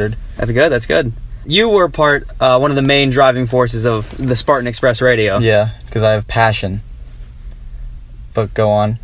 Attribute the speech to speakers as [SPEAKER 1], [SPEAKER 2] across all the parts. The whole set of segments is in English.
[SPEAKER 1] considered.
[SPEAKER 2] That's good. You were one of the main driving forces of the Spartan Express Radio.
[SPEAKER 1] Yeah, because I have passion. But go on.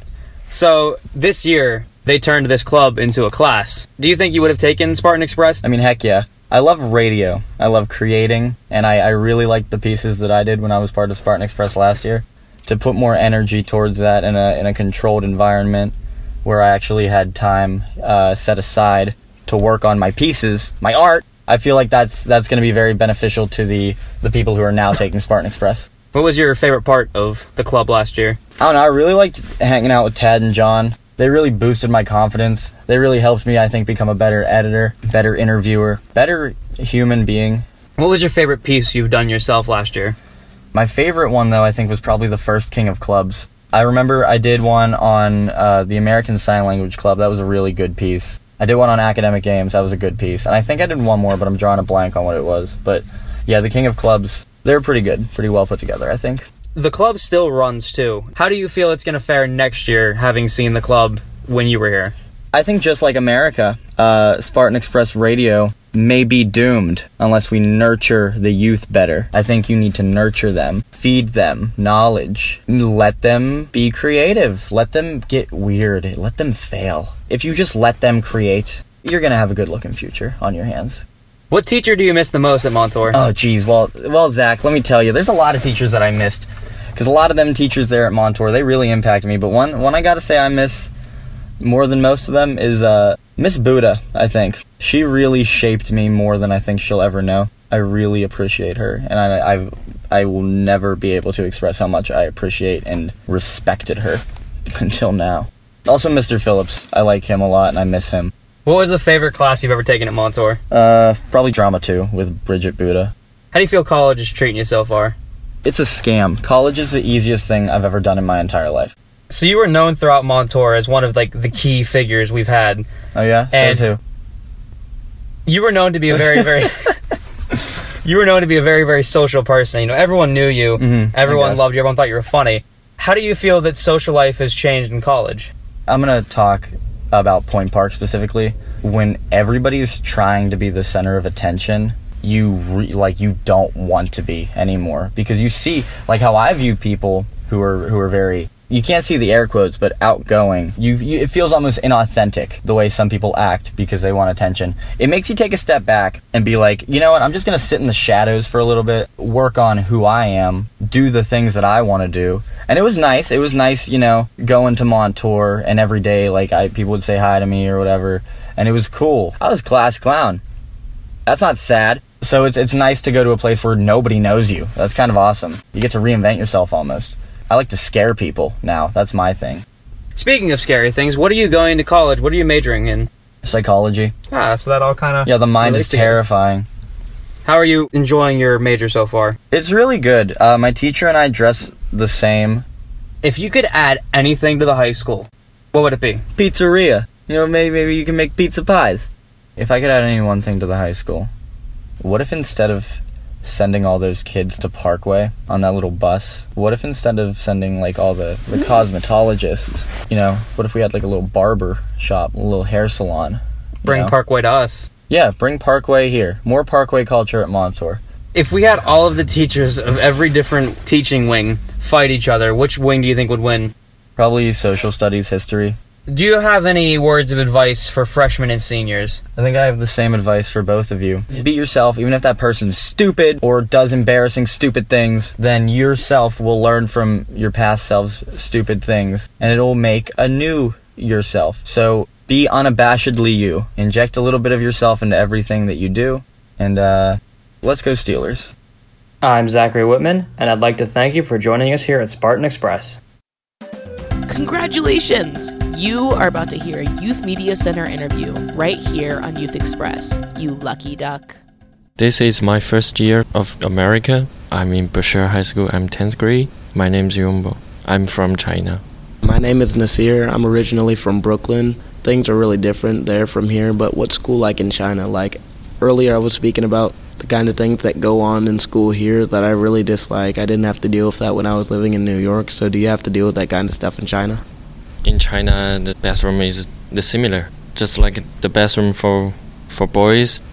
[SPEAKER 2] So, this year, they turned this club into a class. Do you think you would have taken Spartan Express?
[SPEAKER 1] I mean, heck yeah. I love radio. I love creating, and I really liked the pieces that I did when I was part of Spartan Express last year. To put more energy towards that in a controlled environment where I actually had time set aside to work on my pieces, my art, I feel like that's going to be very beneficial to the people who are now taking Spartan Express.
[SPEAKER 2] What was your favorite part of the club last year?
[SPEAKER 1] I don't know, I really liked hanging out with Ted and John. They really boosted my confidence. They really helped me, I think, become a better editor, better interviewer, better human being.
[SPEAKER 2] What was your favorite piece you've done yourself last year?
[SPEAKER 1] My favorite one, though, I think was probably the first King of Clubs. I remember I did one on the American Sign Language Club. That was a really good piece. I did one on Academic Games. That was a good piece. And I think I did one more, but I'm drawing a blank on what it was. But yeah, the King of Clubs, they're pretty good. Pretty well put together, I think.
[SPEAKER 2] The club still runs, too. How do you feel it's going to fare next year, having seen the club when you were here?
[SPEAKER 1] I think just like America, Spartan Express Radio may be doomed unless we nurture the youth better. I think you need to nurture them, feed them knowledge, let them be creative, let them get weird, let them fail. If you just let them create, you're going to have a good-looking future on your hands.
[SPEAKER 2] What teacher do you miss the most at Montour?
[SPEAKER 1] Oh, geez. Well, Zach, let me tell you, there's a lot of teachers that I missed. Because a lot of them teachers there at Montour, they really impacted me. But one I got to say I miss more than most of them is Miss Buddha, I think. She really shaped me more than I think she'll ever know. I really appreciate her. And I will never be able to express how much I appreciate and respected her until now. Also, Mr. Phillips. I like him a lot, and I miss him.
[SPEAKER 2] What was the favorite class you've ever taken at Montour?
[SPEAKER 1] Probably Drama 2 with Bridget Buddha.
[SPEAKER 2] How do you feel college is treating you so far?
[SPEAKER 1] It's a scam. College is the easiest thing I've ever done in my entire life.
[SPEAKER 2] So you were known throughout Montour as one of the key figures we've had.
[SPEAKER 1] Oh yeah? Says who?
[SPEAKER 2] You were known to be a very, very you were known to be a very, very social person. You know, everyone knew you. Mm-hmm, everyone loved you. Everyone thought you were funny. How do you feel that social life has changed in college?
[SPEAKER 1] I'm going to talk about Point Park specifically. When everybody's trying to be the center of attention, you don't want to be anymore, because you see how I view people who are very, you can't see the air quotes, but outgoing. It feels almost inauthentic the way some people act because they want attention. It makes you take a step back and be like, you know what, I'm just going to sit in the shadows for a little bit, work on who I am, do the things that I want to do. And it was nice, going to Montour, and every day, people would say hi to me or whatever, and it was cool. I was class clown. That's not sad. So it's nice to go to a place where nobody knows you. That's kind of awesome. You get to reinvent yourself almost. I like to scare people now. That's my thing.
[SPEAKER 2] Speaking of scary things, what are you going to college? What are you majoring in?
[SPEAKER 1] Psychology.
[SPEAKER 2] Ah, so that all kind of...
[SPEAKER 1] Yeah, the mind is terrifying.
[SPEAKER 2] How are you enjoying your major so far?
[SPEAKER 1] It's really good. My teacher and I dress the same.
[SPEAKER 2] If you could add anything to the high school, what would it be?
[SPEAKER 1] Pizzeria. Maybe you can make pizza pies. If I could add any one thing to the high school, what if instead of sending all those kids to Parkway on that little bus, what if instead of sending all the cosmetologists, what if we had a little barber shop, a little hair salon?
[SPEAKER 2] Bring Parkway to us.
[SPEAKER 1] Yeah, bring Parkway here. More Parkway culture at Montour.
[SPEAKER 2] If we had all of the teachers of every different teaching wing fight each other, which wing do you think would win?
[SPEAKER 1] Probably social studies, history.
[SPEAKER 2] Do you have any words of advice for freshmen and seniors?
[SPEAKER 1] I think I have the same advice for both of you. Be yourself, even if that person's stupid or does embarrassing stupid things, then yourself will learn from your past self's stupid things, and it'll make a new yourself. So be unabashedly you. Inject a little bit of yourself into everything that you do, and let's go Steelers.
[SPEAKER 2] I'm Zachary Whitman, and I'd like to thank you for joining us here at Spartan Express.
[SPEAKER 3] Congratulations! You are about to hear a Youth Media Center interview right here on Youth Express, you lucky duck.
[SPEAKER 4] This is my first year of America. I'm in Bashir High School. I'm 10th grade. My name's Yumbo. I'm from China.
[SPEAKER 5] My name is Nasir. I'm originally from Brooklyn. Things are really different there from here, but what's school like in China? Earlier I was speaking about the kind of things that go on in school here that I really dislike. I didn't have to deal with that when I was living in New York, so do you have to deal with that kind of stuff in China?
[SPEAKER 4] In China, the bathroom is similar. Just like the bathroom for boys,